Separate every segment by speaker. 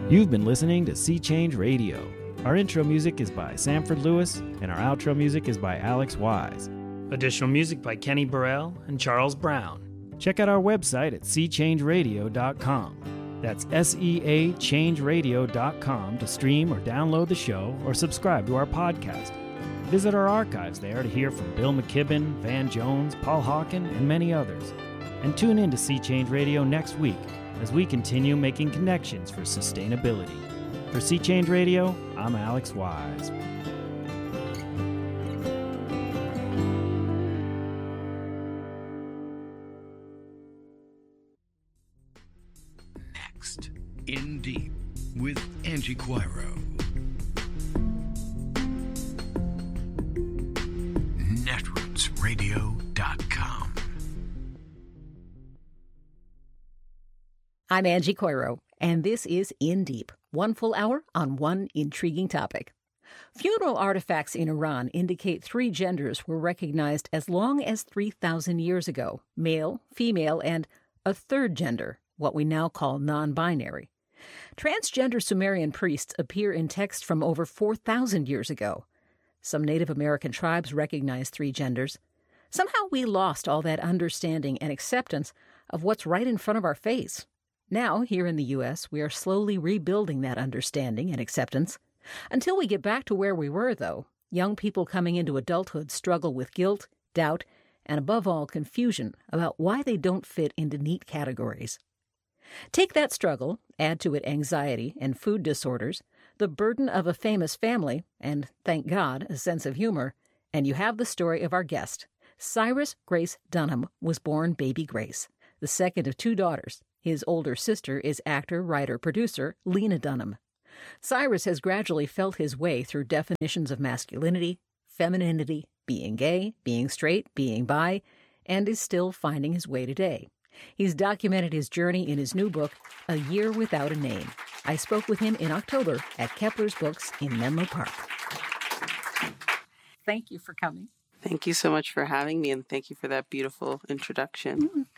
Speaker 1: You've been listening to Sea Change Radio. Our intro music is by Sanford Lewis, and our outro music is by Alex Wise. Additional music by Kenny Burrell and Charles Brown. Check out our website at seachangeradio.com. That's SEAchangeradio.com to stream or download the show or subscribe to our podcast. Visit our archives there to hear from Bill McKibben, Van Jones, Paul Hawken, and many others. And tune in to Sea Change Radio next week as we continue making connections for sustainability. For Sea Change Radio, I'm Alex Wise.
Speaker 2: Next, In Deep with Angie Quiro. netrootsradio.com.
Speaker 3: I'm Angie Quiro, and this is In Deep, one full hour on one intriguing topic. Funeral artifacts in Iran indicate 3 genders were recognized as long as 3,000 years ago: male, female, and a third gender, what we now call non-binary. Transgender Sumerian priests appear in text from over 4,000 years ago. Some Native American tribes recognized 3 genders. Somehow we lost all that understanding and acceptance of what's right in front of our face. Now, here in the U.S., we are slowly rebuilding that understanding and acceptance. Until we get back to where we were, though, young people coming into adulthood struggle with guilt, doubt, and above all, confusion about why they don't fit into neat categories. Take that struggle, add to it anxiety and food disorders, the burden of a famous family, and, thank God, a sense of humor, and you have the story of our guest. Cyrus Grace Dunham was born baby Grace, the second of 2 daughters. His older sister is actor, writer, producer Lena Dunham. Cyrus has gradually felt his way through definitions of masculinity, femininity, being gay, being straight, being bi, and is still finding his way today. He's documented his journey in his new book, A Year Without a Name. I spoke with him in October at Kepler's Books in Menlo Park. Thank you for coming.
Speaker 4: Thank you so much for having me, and thank you for that beautiful introduction.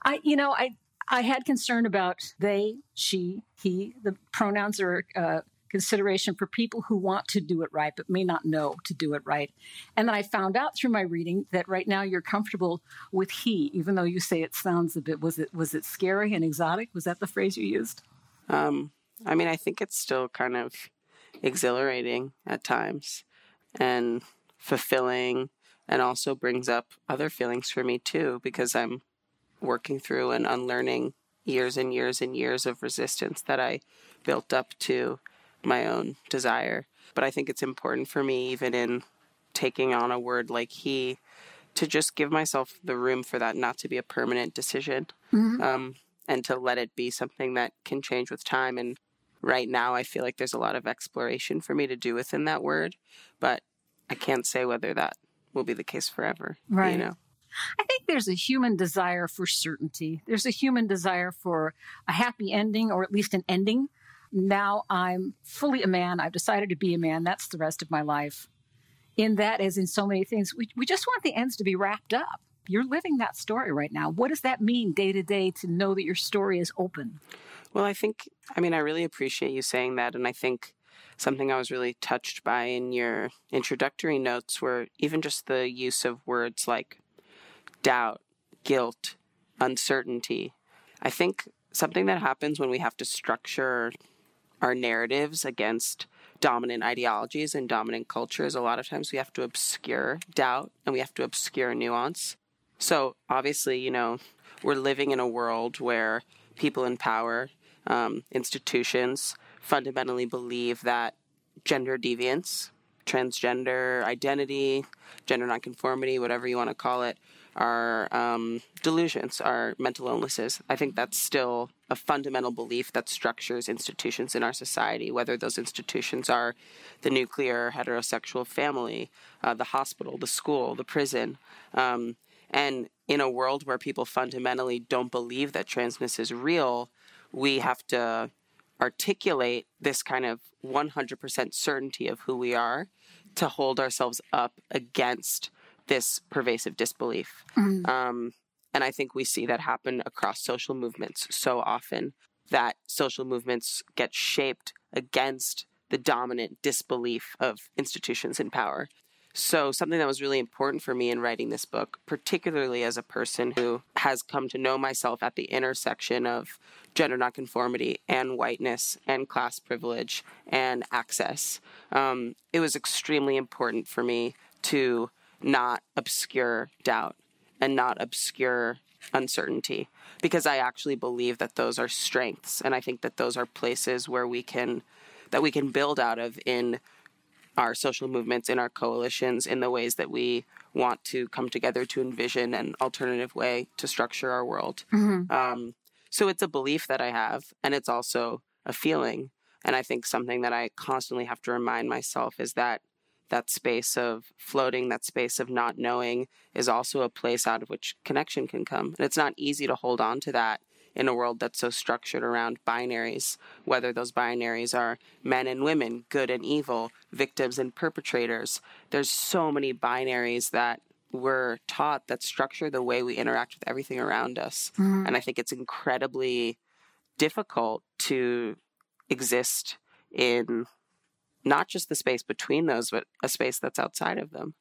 Speaker 3: I had concern about they, she, he. The pronouns are consideration for people who want to do it right but may not know to do it right. And then I found out through my reading that right now you're comfortable with he, even though you say it sounds a bit, was it scary and exotic? Was that the phrase you used?
Speaker 4: I think it's still kind of exhilarating at times and fulfilling, and also brings up other feelings for me too, because I'm working through and unlearning years and years and years of resistance that I built up to my own desire. But I think it's important for me, even in taking on a word like he, to just give myself the room for that not to be a permanent decision, and to let it be something that can change with time. And right now I feel like there's a lot of exploration for me to do within that word, but I can't say whether that will be the case forever.
Speaker 3: Right.
Speaker 4: You know?
Speaker 3: I think there's a human desire for certainty. There's a human desire for a happy ending, or at least an ending. Now I'm fully a man. I've decided to be a man. That's the rest of my life. In that, as in so many things, we just want the ends to be wrapped up. You're living that story right now. What does that mean day to day to know that your story is open?
Speaker 4: Well, I really appreciate you saying that. And I think something I was really touched by in your introductory notes were even just the use of words like doubt, guilt, uncertainty. I think something that happens when we have to structure our narratives against dominant ideologies and dominant cultures, a lot of times we have to obscure doubt and we have to obscure nuance. So obviously, we're living in a world where people in power, institutions, fundamentally believe that gender deviance, transgender identity, gender nonconformity, whatever you want to call it, are delusions, are mental illnesses. I think that's still a fundamental belief that structures institutions in our society, whether those institutions are the nuclear heterosexual family, the hospital, the school, the prison. And in a world where people fundamentally don't believe that transness is real, we have to articulate this kind of 100% certainty of who we are to hold ourselves up against this pervasive disbelief. And I think we see that happen across social movements so often. that social movements get shaped against the dominant disbelief of institutions in power. So something that was really important for me in writing this book, particularly as a person who has come to know myself at the intersection of gender nonconformity and whiteness and class privilege and access, it was extremely important for me to not obscure doubt and not obscure uncertainty, because I actually believe that those are strengths, and I think that those are places where we can build out of in our social movements, in our coalitions, in the ways that we want to come together to envision an alternative way to structure our world. Mm-hmm. So it's a belief that I have, and it's also a feeling. And I think something that I constantly have to remind myself is that that space of floating, that space of not knowing, is also a place out of which connection can come. And it's not easy to hold on to that in a world that's so structured around binaries, whether those binaries are men and women, good and evil, victims and perpetrators. There's so many binaries that we're taught that structure the way we interact with everything around us. Mm-hmm. And I think it's incredibly difficult to exist in not just the space between those, but a space that's outside of them.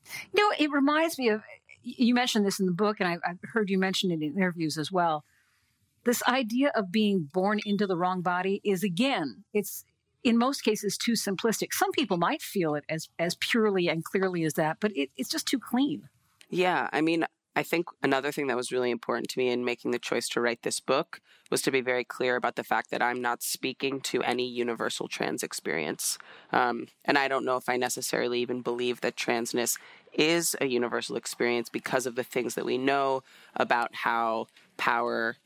Speaker 3: It reminds me of, you mentioned this in the book, and I've heard you mention it in interviews as well. This idea of being born into the wrong body is, again, it's in most cases too simplistic. Some people might feel it as purely and clearly as that, but it's just too clean.
Speaker 4: Yeah, I mean, I think another thing that was really important to me in making the choice to write this book was to be very clear about the fact that I'm not speaking to any universal trans experience. And I don't know if I necessarily even believe that transness is a universal experience because of the things that we know about how power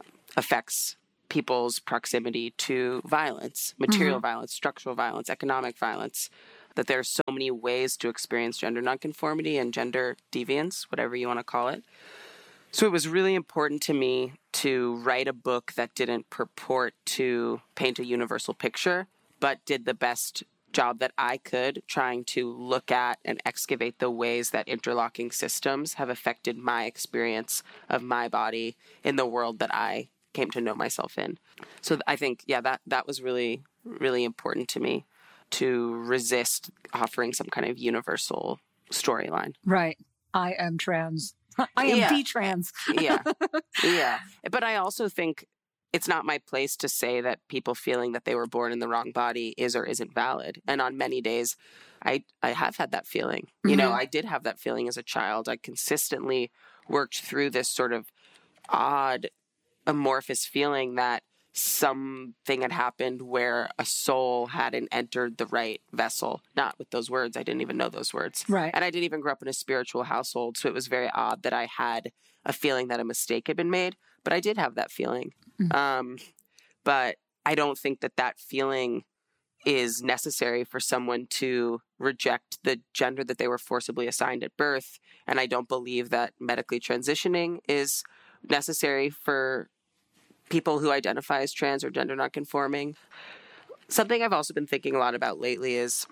Speaker 4: affects people's proximity to violence, material violence, structural violence, economic violence, that there are so many ways to experience gender nonconformity and gender deviance, whatever you want to call it. So it was really important to me to write a book that didn't purport to paint a universal picture, but did the best job that I could trying to look at and excavate the ways that interlocking systems have affected my experience of my body in the world that I came to know myself in. So I think, that was really, really important to me, to resist offering some kind of universal storyline.
Speaker 3: Right. I am trans. I am detrans.
Speaker 4: Yeah. But I also think it's not my place to say that people feeling that they were born in the wrong body is or isn't valid. And on many days, I have had that feeling. Mm-hmm. You know, I did have that feeling as a child. I consistently worked through this sort of odd, amorphous feeling that something had happened where a soul hadn't entered the right vessel. Not with those words. I didn't even know those words.
Speaker 3: Right.
Speaker 4: And I didn't even grow up in a spiritual household. So it was very odd that I had a feeling that a mistake had been made. But I did have that feeling. Mm-hmm. But I don't think that feeling is necessary for someone to reject the gender that they were forcibly assigned at birth. And I don't believe that medically transitioning is necessary for people who identify as trans or gender nonconforming. Something I've also been thinking a lot about lately is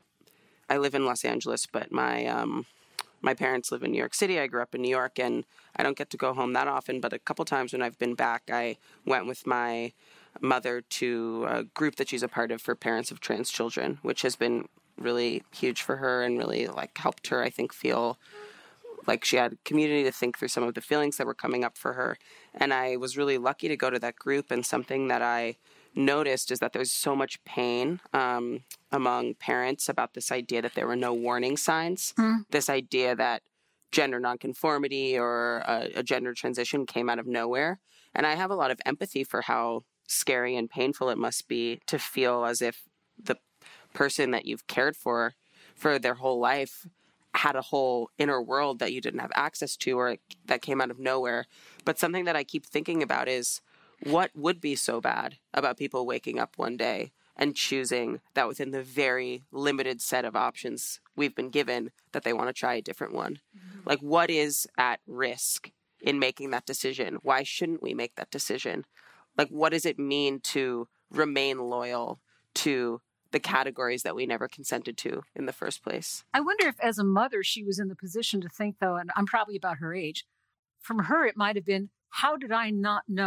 Speaker 4: I live in Los Angeles, but my parents live in New York City. I grew up in New York, and I don't get to go home that often, but a couple times when I've been back, I went with my mother to a group that she's a part of for parents of trans children, which has been really huge for her and really helped her, I think, feel like she had a community to think through some of the feelings that were coming up for her. And I was really lucky to go to that group. And something that I noticed is that there's so much pain among parents about this idea that there were no warning signs, this idea that gender nonconformity or a gender transition came out of nowhere. And I have a lot of empathy for how scary and painful it must be to feel as if the person that you've cared for their whole life had a whole inner world that you didn't have access to or that came out of nowhere. But something that I keep thinking about is what would be so bad about people waking up one day and choosing that within the very limited set of options we've been given that they want to try a different one. Like, what is at risk in making that decision? Why shouldn't we make that decision? Like, what does it mean to remain loyal to the categories that we never consented to in the first place?
Speaker 3: I wonder if as a mother, she was in the position to think, though, and I'm probably about her age, from her, it might have been, how did I not know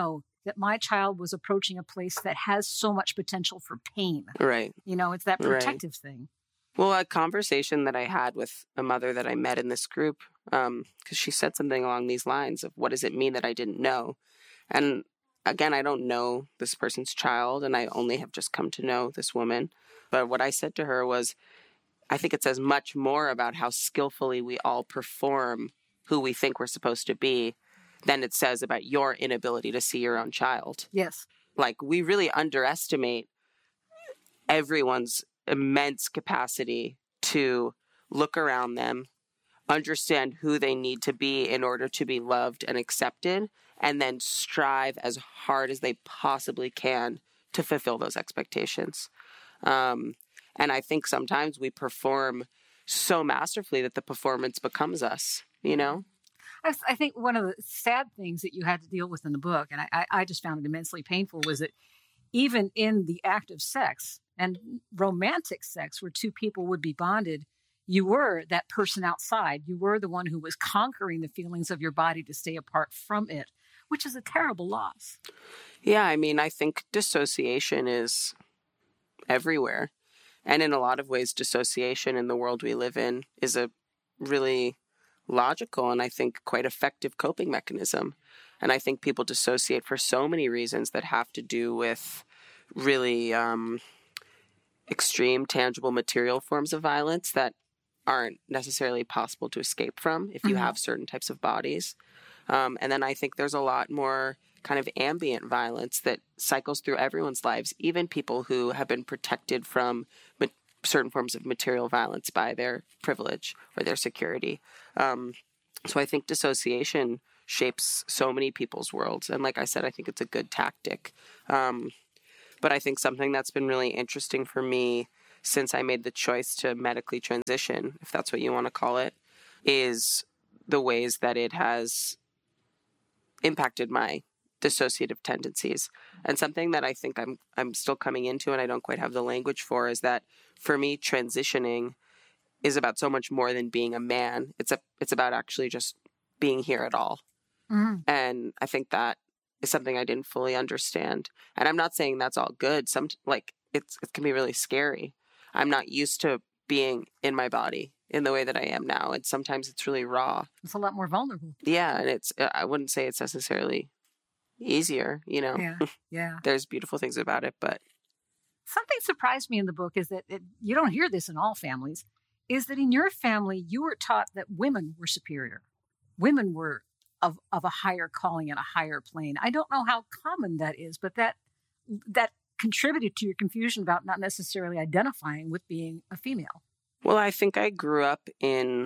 Speaker 3: that my child was approaching a place that has so much potential for pain.
Speaker 4: Right.
Speaker 3: It's that protective thing.
Speaker 4: Well, a conversation that I had with a mother that I met in this group, because she said something along these lines of, what does it mean that I didn't know? And again, I don't know this person's child, and I only have just come to know this woman. But what I said to her was, I think it says much more about how skillfully we all perform who we think we're supposed to be than it says about your inability to see your own child.
Speaker 3: Yes.
Speaker 4: Like, we really underestimate everyone's immense capacity to look around them, understand who they need to be in order to be loved and accepted, and then strive as hard as they possibly can to fulfill those expectations. And I think sometimes we perform so masterfully that the performance becomes us,
Speaker 3: I think one of the sad things that you had to deal with in the book, and I just found it immensely painful, was that even in the act of sex and romantic sex where two people would be bonded, you were that person outside. You were the one who was conquering the feelings of your body to stay apart from it, which is a terrible loss.
Speaker 4: Yeah, I think dissociation is everywhere. And in a lot of ways, dissociation in the world we live in is a really logical and I think quite effective coping mechanism. And I think people dissociate for so many reasons that have to do with really extreme, tangible, material forms of violence that aren't necessarily possible to escape from if you have certain types of bodies. And then I think there's a lot more kind of ambient violence that cycles through everyone's lives, even people who have been protected from certain forms of material violence by their privilege or their security. So I think dissociation shapes so many people's worlds. And like I said, I think it's a good tactic. But I think something that's been really interesting for me since I made the choice to medically transition, if that's what you want to call it, is the ways that it has impacted my dissociative tendencies. And something that I think I'm still coming into and I don't quite have the language for is that for me, transitioning is about so much more than being a man. It's about actually just being here at all. Mm-hmm. And I think that is something I didn't fully understand. And I'm not saying that's all good. It can be really scary. I'm not used to being in my body in the way that I am now. And sometimes it's really raw.
Speaker 3: It's a lot more vulnerable.
Speaker 4: Yeah. And I wouldn't say it's necessarily easier,
Speaker 3: Yeah.
Speaker 4: There's beautiful things about it, but
Speaker 3: something surprised me in the book is that you don't hear this in all families, is that in your family, you were taught that women were superior. Women were of a higher calling and a higher plane. I don't know how common that is, but that contributed to your confusion about not necessarily identifying with being a female.
Speaker 4: Well, I think I grew up in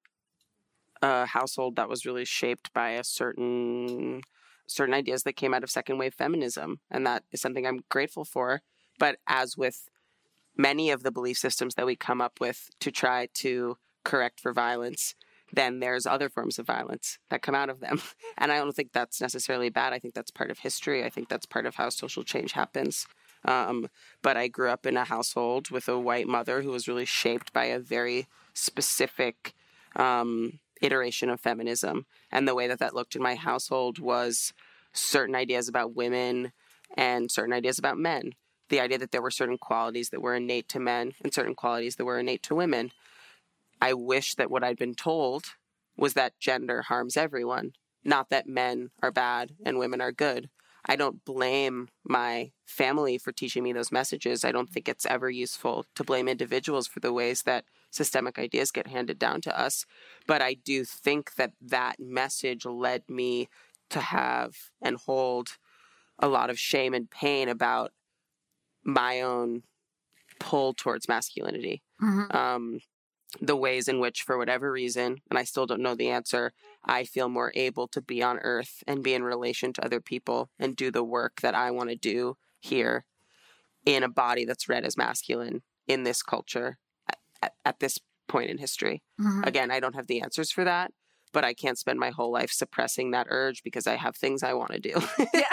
Speaker 4: a household that was really shaped by certain ideas that came out of second wave feminism. And that is something I'm grateful for. But as with many of the belief systems that we come up with to try to correct for violence, then there's other forms of violence that come out of them. And I don't think that's necessarily bad. I think that's part of history. I think that's part of how social change happens. But I grew up in a household with a white mother who was really shaped by a very specific iteration of feminism. And the way that looked in my household was certain ideas about women and certain ideas about men. The idea that there were certain qualities that were innate to men and certain qualities that were innate to women. I wish that what I'd been told was that gender harms everyone, not that men are bad and women are good. I don't blame my family for teaching me those messages. I don't think it's ever useful to blame individuals for the ways that systemic ideas get handed down to us. But I do think that message led me to have and hold a lot of shame and pain about my own pull towards masculinity. Mm-hmm. The ways in which, for whatever reason, and I still don't know the answer, I feel more able to be on earth and be in relation to other people and do the work that I want to do here in a body that's read as masculine in this culture at this point in history. Mm-hmm. Again, I don't have the answers for that, but I can't spend my whole life suppressing that urge because I have things I want to do,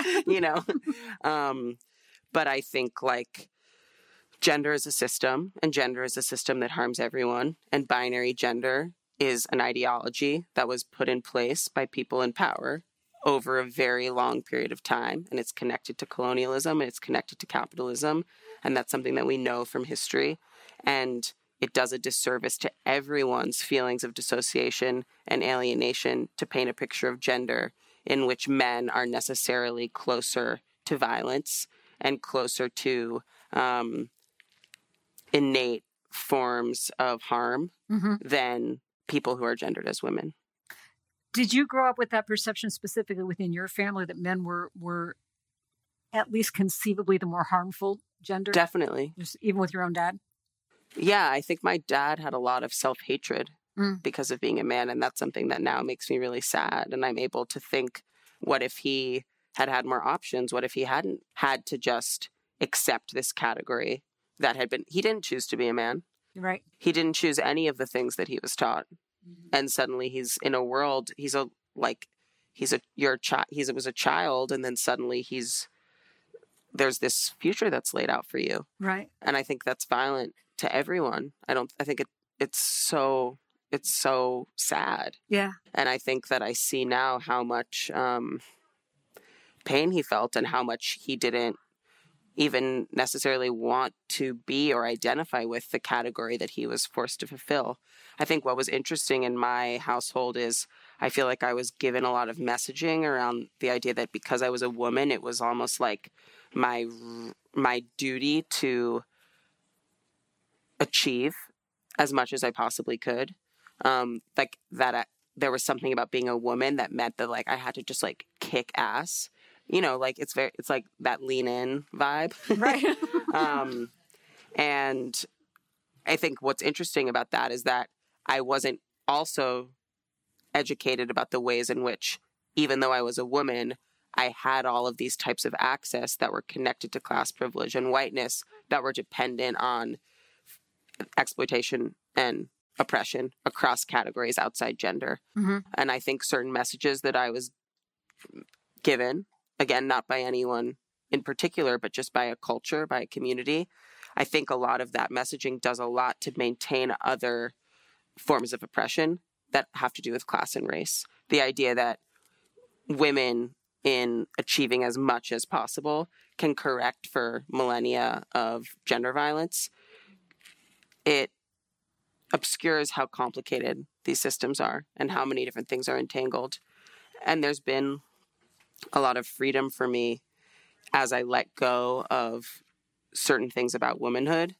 Speaker 4: But I think gender is a system, and gender is a system that harms everyone. And binary gender is an ideology that was put in place by people in power over a very long period of time. And it's connected to colonialism and it's connected to capitalism. And that's something that we know from history. And it does a disservice to everyone's feelings of dissociation and alienation to paint a picture of gender in which men are necessarily closer to violence and closer to innate forms of harm than people who are gendered as women.
Speaker 5: Did you grow up with that perception specifically within your family that men were at least conceivably the more harmful gender?
Speaker 4: Definitely.
Speaker 5: Just even with your own dad?
Speaker 4: Yeah, I think my dad had a lot of self-hatred because of being a man, and that's something that now makes me really sad. And I'm able to think, what if he had had more options? What if he hadn't had to just accept this category that had been... He didn't choose to be a man.
Speaker 5: Right.
Speaker 4: He didn't choose any of the things that he was taught. And suddenly he's in a world, he was a child, and then suddenly there's this future that's laid out for you.
Speaker 5: Right.
Speaker 4: And I think that's violent to everyone. I think it's so sad.
Speaker 5: Yeah.
Speaker 4: And I think that I see now how much pain he felt and how much he didn't even necessarily want to be or identify with the category that he was forced to fulfill. I think what was interesting in my household is I feel like I was given a lot of messaging around the idea that because I was a woman, it was almost like my duty to achieve as much as I possibly could. There was something about being a woman that meant that like I had to just like kick ass. You know, like it's like that lean in vibe.
Speaker 5: Right.
Speaker 4: And I think what's interesting about that is that I wasn't also educated about the ways in which, even though I was a woman, I had all of these types of access that were connected to class privilege and whiteness that were dependent on exploitation and oppression across categories outside gender. And I think certain messages that I was given, again, not by anyone in particular, but just by a culture, by a community, I think a lot of that messaging does a lot to maintain other forms of oppression that have to do with class and race. The idea that women, in achieving as much as possible, can correct for millennia of gender violence. It obscures how complicated these systems are and how many different things are entangled. And there's been a lot of freedom for me as I let go of certain things about womanhood.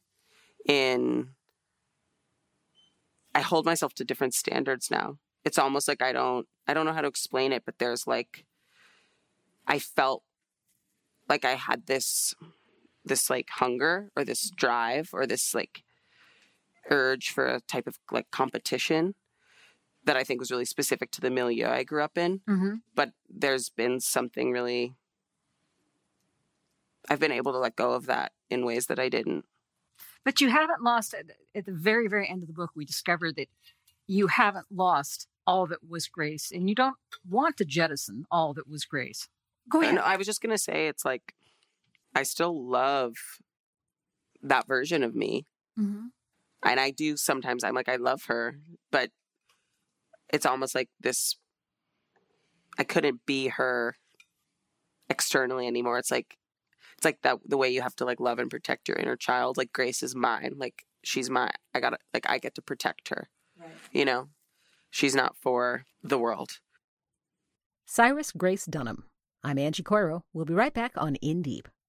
Speaker 4: I hold myself to different standards now. It's almost like I don't know how to explain it, but there's like, I felt like I had this like hunger or this drive or this like urge for a type of like competition that I think was really specific to the milieu I grew up in. But there's been something really, I've been able to let go of that in ways that I didn't.
Speaker 5: But you haven't lost, at the very, very end of the book, we discovered that you haven't lost all that was grace, and you don't want to jettison all that was grace. Go ahead.
Speaker 4: No, I was just going to say, it's like, I still love that version of me. And I do sometimes, I'm like, I love her, but it's almost like this, I couldn't be her externally anymore. It's like that, the way you have to like love and protect your inner child. Like Grace is mine. Like she's mine. I get to protect her. Right. You know, she's not for the world.
Speaker 3: Cyrus Grace Dunham. I'm Angie Coiro. We'll be right back on In Deep.